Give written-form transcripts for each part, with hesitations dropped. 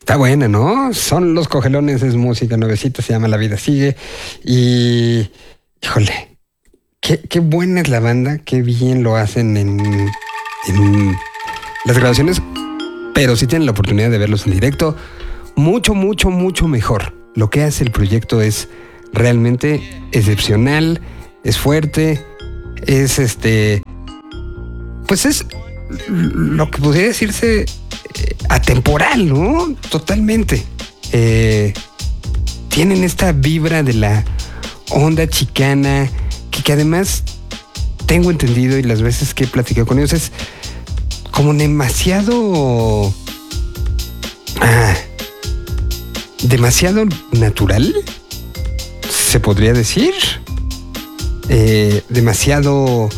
Está buena, ¿no? Son Los Cogelones, es música nuevecita, se llama La Vida Sigue. Y, híjole, qué buena es la banda, qué bien lo hacen en las grabaciones, pero si tienen la oportunidad de verlos en directo, mucho, mucho, mucho mejor. Lo que hace el proyecto es realmente excepcional, es fuerte, es pues es lo que podría decirse atemporal, ¿no? Totalmente. Tienen esta vibra de la onda chicana que además tengo entendido, y las veces que he platicado con ellos, es como demasiado demasiado natural, se podría decir. Demasiado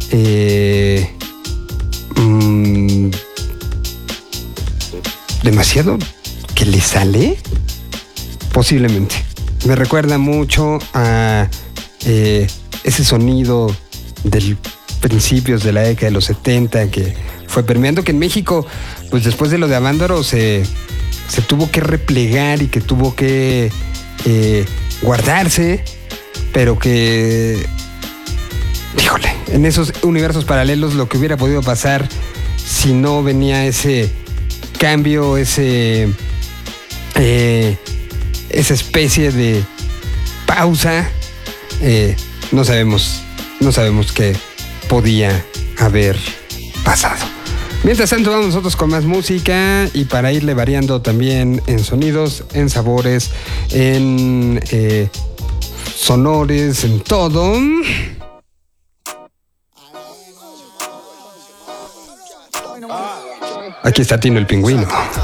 demasiado que le sale, posiblemente. Me recuerda mucho a ese sonido del principios de la década de los 70 que fue permeando, que en México, pues después de lo de Avándaro se tuvo que replegar y que tuvo que guardarse, pero que, híjole, en esos universos paralelos lo que hubiera podido pasar si no venía ese cambio, esa especie de pausa, no sabemos qué podía haber pasado. Mientras tanto, vamos nosotros con más música, y para irle variando también en sonidos, en sabores, en sonores, en todo. Aquí está Tino el Pingüino.